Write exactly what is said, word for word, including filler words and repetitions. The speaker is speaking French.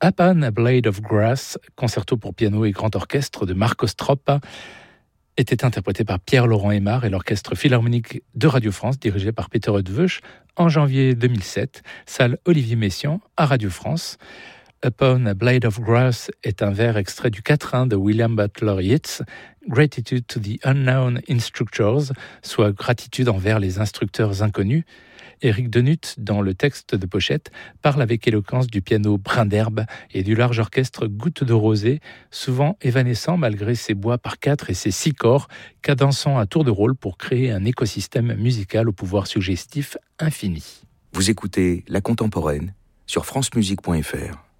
Upon a Blade of Grass, concerto pour piano et grand orchestre de Marco Stroppa, était interprété par Pierre-Laurent Aimard et l'Orchestre Philharmonique de Radio France, dirigé par Peter Eötvös, en janvier deux mille sept, salle Olivier Messiaen à Radio France. Upon a Blade of Grass est un vers extrait du quatrain de William Butler Yeats, Gratitude to the Unknown Instructors, soit gratitude envers les instructeurs inconnus. Éric Denutte, dans le texte de pochette, parle avec éloquence du piano brin d'herbe et du large orchestre goutte de rosée, souvent évanescent malgré ses bois par quatre et ses six corps, cadençant à tour de rôle pour créer un écosystème musical au pouvoir suggestif infini. Vous écoutez La Contemporaine sur francemusique point f r.